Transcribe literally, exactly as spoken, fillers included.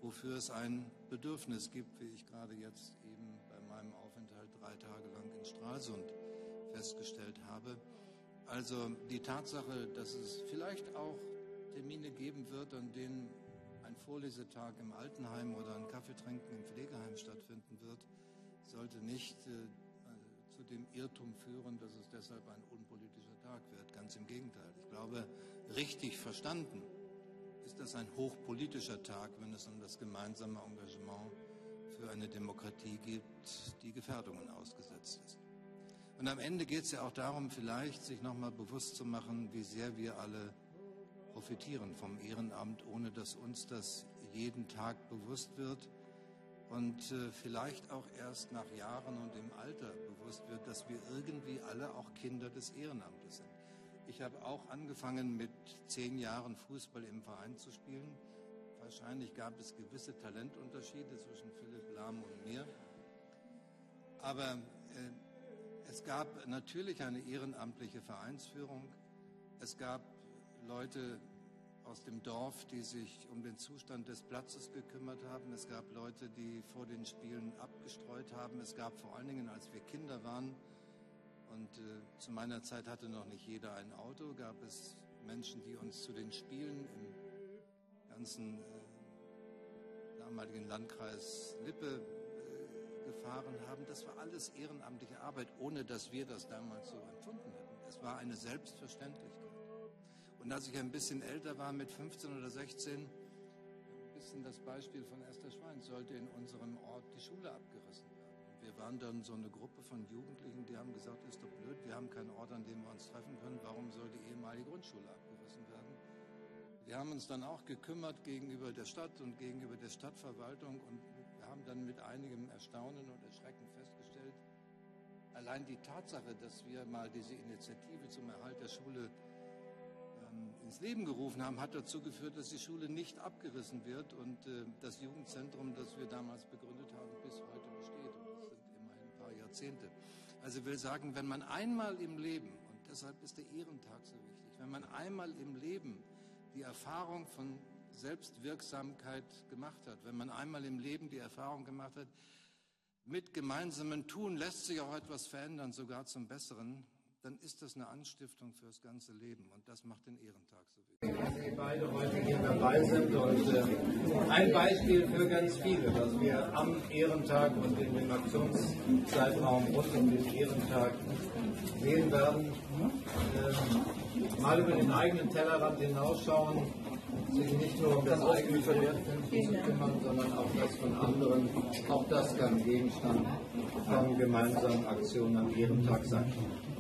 wofür es ein Bedürfnis gibt, wie ich gerade jetzt eben bei meinem Aufenthalt drei Tage lang in Stralsund festgestellt habe. Also die Tatsache, dass es vielleicht auch Termine geben wird, an denen ein Vorlesetag im Altenheim oder ein Kaffeetrinken im Pflegeheim stattfinden wird, sollte nicht äh, zu dem Irrtum führen, dass es deshalb ein unpolitischer Tag wird. Ganz im Gegenteil. Ich glaube, richtig verstanden ist das ein hochpolitischer Tag, wenn es um das gemeinsame Engagement für eine Demokratie geht, die Gefährdungen ausgesetzt ist. Und am Ende geht es ja auch darum, vielleicht sich nochmal bewusst zu machen, wie sehr wir alle profitieren vom Ehrenamt, ohne dass uns das jeden Tag bewusst wird und äh, vielleicht auch erst nach Jahren und im Alter bewusst wird, dass wir irgendwie alle auch Kinder des Ehrenamtes sind. Ich habe auch angefangen, mit zehn Jahren Fußball im Verein zu spielen. Wahrscheinlich gab es gewisse Talentunterschiede zwischen Philipp Lahm und mir. Aber äh, es gab natürlich eine ehrenamtliche Vereinsführung. Es gab Leute aus dem Dorf, die sich um den Zustand des Platzes gekümmert haben. Es gab Leute, die vor den Spielen abgestreut haben. Es gab vor allen Dingen, als wir Kinder waren, und äh, zu meiner Zeit hatte noch nicht jeder ein Auto, gab es Menschen, die uns zu den Spielen im ganzen äh, damaligen Landkreis Lippe äh, gefahren haben. Das war alles ehrenamtliche Arbeit, ohne dass wir das damals so empfunden hätten. Es war eine Selbstverständlichkeit. Und als ich ein bisschen älter war, mit fünfzehn oder sechzehn, ein bisschen das Beispiel von Esther Schwein, sollte in unserem Ort die Schule abgerissen werden. Wir waren dann so eine Gruppe von Jugendlichen, die haben gesagt, ist doch blöd, wir haben keinen Ort, an dem wir uns treffen können, warum soll die ehemalige Grundschule abgerissen werden? Wir haben uns dann auch gekümmert gegenüber der Stadt und gegenüber der Stadtverwaltung und wir haben dann mit einigem Erstaunen und Erschrecken festgestellt, allein die Tatsache, dass wir mal diese Initiative zum Erhalt der Schule ins Leben gerufen haben, hat dazu geführt, dass die Schule nicht abgerissen wird und äh, das Jugendzentrum, das wir damals begründet haben, bis heute besteht. Und das sind immerhin ein paar Jahrzehnte. Also ich will sagen, wenn man einmal im Leben, und deshalb ist der Ehrentag so wichtig, wenn man einmal im Leben die Erfahrung von Selbstwirksamkeit gemacht hat, wenn man einmal im Leben die Erfahrung gemacht hat, mit gemeinsamem Tun lässt sich auch etwas verändern, sogar zum Besseren, dann ist das eine Anstiftung für das ganze Leben. Und das macht den Ehrentag so wichtig. Dass Sie beide heute hier dabei sind und äh, ein Beispiel für ganz viele, was wir am Ehrentag und in dem Aktionszeitraum rund um den Ehrentag sehen werden. Äh, mal über den eigenen Tellerrand hinausschauen, sich nicht nur um das eigene Verdienst zu kümmern, sondern auch das von anderen. Auch das kann Gegenstand von gemeinsamen Aktionen am Ehrentag sein.